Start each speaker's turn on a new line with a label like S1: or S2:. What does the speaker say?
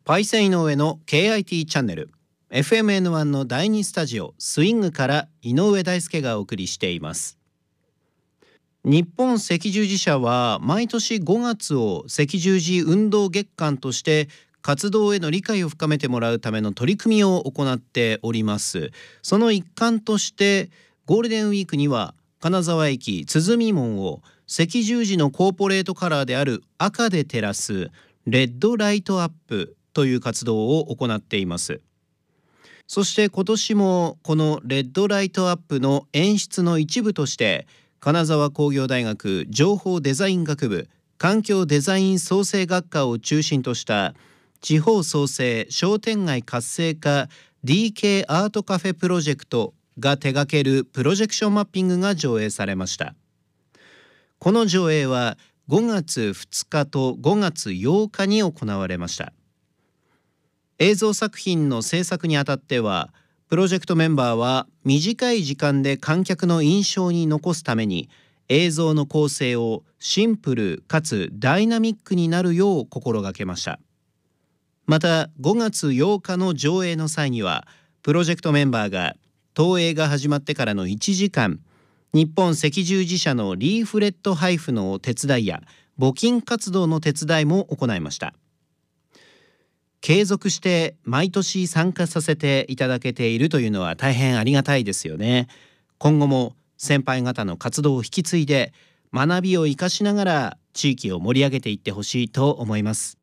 S1: パイセン井上の KIT チャンネル FMN1 の第2スタジオスイングから井上大輔がお送りしています。日本赤十字社は毎年5月を赤十字運動月間として活動への理解を深めてもらうための取り組みを行っております。その一環としてゴールデンウィークには金沢駅鼓門を赤十字のコーポレートカラーである赤で照らすレッドライトアップという活動を行っています。そして今年もこのレッドライトアップの演出の一部として金沢工業大学情報デザイン学部環境デザイン創生学科を中心とした地方創生商店街活性化 DK アートカフェプロジェクトが手掛けるプロジェクションマッピングが上映されました。この上映は5月2日と5月8日に行われました。映像作品の制作にあたってはプロジェクトメンバーは短い時間で観客の印象に残すために映像の構成をシンプルかつダイナミックになるよう心がけました。また5月8日の上映の際にはプロジェクトメンバーが投影が始まってからの1時間日本赤十字社のリーフレット配布の手伝いや募金活動の手伝いも行いました。継続して毎年参加させていただけているというのは大変ありがたいですよね。今後も先輩方の活動を引き継いで学びを生かしながら地域を盛り上げていってほしいと思います。